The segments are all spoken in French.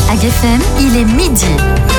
AgFM, il est midi.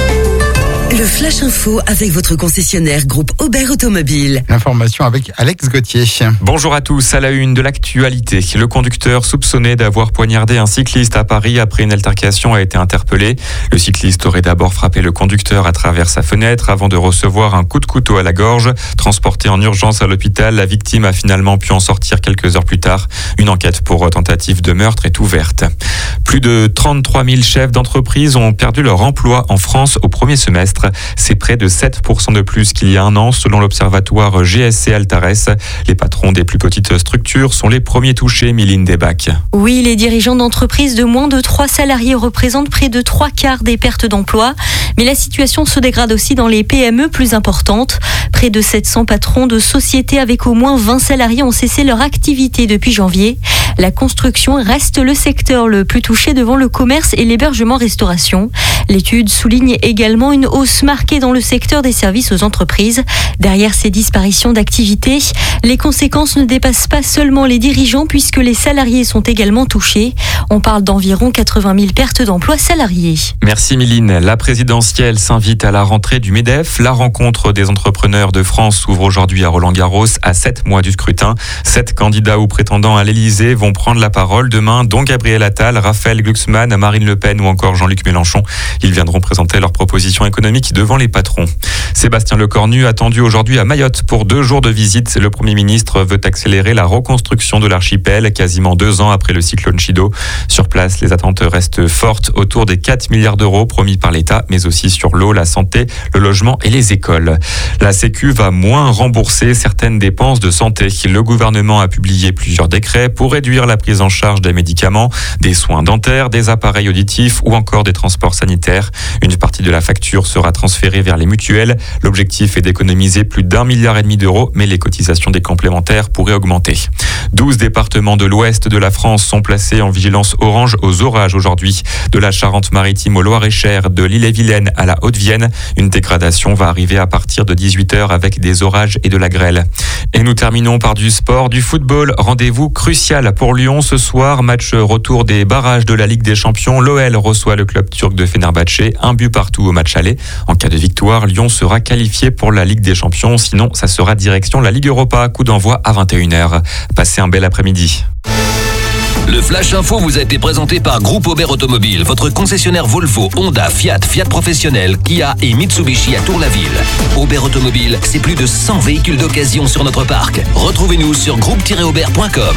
Le Flash Info avec votre concessionnaire groupe Aubert Automobile. L'information avec Alex Gauthier. Bonjour à tous, à la une de l'actualité. Le conducteur soupçonné d'avoir poignardé un cycliste à Paris après une altercation a été interpellé. Le cycliste aurait d'abord frappé le conducteur à travers sa fenêtre avant de recevoir un coup de couteau à la gorge. Transporté en urgence à l'hôpital, la victime a finalement pu en sortir quelques heures plus tard. Une enquête pour tentative de meurtre est ouverte. Plus de 33 000 chefs d'entreprise ont perdu leur emploi en France au premier semestre. C'est près de 7% de plus qu'il y a un an, selon l'observatoire GSC Altares. Les patrons des plus petites structures sont les premiers touchés, Mylène Desbacs. Oui, les dirigeants d'entreprises de moins de 3 salariés représentent près de 3/4 des pertes d'emploi. Mais la situation se dégrade aussi dans les PME plus importantes. Près de 700 patrons de sociétés avec au moins 20 salariés ont cessé leur activité depuis janvier. La construction reste le secteur le plus touché devant le commerce et l'hébergement-restauration. L'étude souligne également une hausse marquée dans le secteur des services aux entreprises. Derrière ces disparitions d'activité, les conséquences ne dépassent pas seulement les dirigeants puisque les salariés sont également touchés. On parle d'environ 80 000 pertes d'emplois salariés. Merci Mylène. La présidentielle s'invite à la rentrée du MEDEF. La rencontre des entrepreneurs de France s'ouvre aujourd'hui à Roland-Garros à 7 mois du scrutin. 7 candidats ou prétendants à l'Elysée vont prendre la parole demain, dont Gabriel Attal, Raphaël Glucksmann, Marine Le Pen ou encore Jean-Luc Mélenchon. Ils viendront présenter leurs propositions économiques devant les patrons. Sébastien Lecornu attendu aujourd'hui à Mayotte pour 2 jours de visite. Le Premier ministre veut accélérer la reconstruction de l'archipel quasiment 2 ans après le cyclone Chido. Sur place, les attentes restent fortes autour des 4 milliards d'euros promis par l'État, mais aussi sur l'eau, la santé, le logement et les écoles. La Sécu va moins rembourser certaines dépenses de santé. Le gouvernement a publié plusieurs décrets pour réduire la prise en charge des médicaments, des soins dentaires, des appareils auditifs ou encore des transports sanitaires. Une partie de la facture sera transférée vers les mutuelles. L'objectif est d'économiser plus d'1,5 milliard d'euros, mais les cotisations des complémentaires pourraient augmenter. 12 départements de l'ouest de la France sont placés en vigilance orange aux orages aujourd'hui. De la Charente-Maritime au Loir-et-Cher, de l'Ille-et-Vilaine à la Haute-Vienne, une dégradation va arriver à partir de 18h avec des orages et de la grêle. Et nous terminons par du sport, du football. Rendez-vous crucial pour Lyon ce soir. Match retour des barrages de la Ligue des Champions. L'OL reçoit le club turc de Fenerbahçe. 1 but partout au match aller. En cas de victoire, Lyon sera qualifié pour la Ligue des Champions. Sinon, ça sera direction la Ligue Europa. Coup d'envoi à 21h. Passez un bel après-midi. Le Flash Info vous a été présenté par Groupe Aubert Automobile, votre concessionnaire Volvo, Honda, Fiat, Fiat Professionnel, Kia et Mitsubishi à Tour-la-Ville. Aubert Automobile, c'est plus de 100 véhicules d'occasion sur notre parc. Retrouvez-nous sur groupe-aubert.com.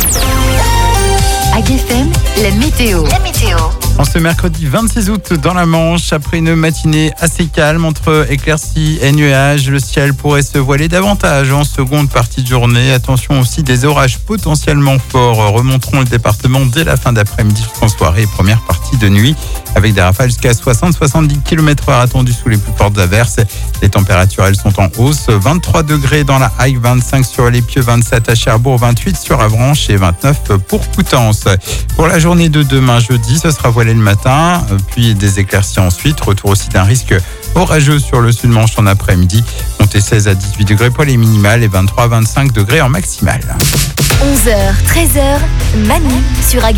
AgFM, la météo. En ce mercredi 26 août dans la Manche, après une matinée assez calme entre éclaircies et nuages, le ciel pourrait se voiler davantage en seconde partie de journée. Attention aussi, des orages potentiellement forts remonteront le département dès la fin d'après-midi jusqu'en soirée et première partie de nuit, avec des rafales jusqu'à 60-70 km/h attendues sous les plus fortes averses. Les températures, elles sont en hausse. 23 degrés dans la Hague, 25 sur les Pieux, 27 à Cherbourg, 28 sur Avranches et 29 pour Coutances. Pour la journée de demain jeudi, ce sera voilé le matin, puis des éclaircies ensuite. Retour aussi d'un risque orageux sur le sud-Manche en après-midi. Comptez 16 à 18 degrés pour les minimales et 23 à 25 degrés en maximale. 11h, 13h, Manu sur AgFM.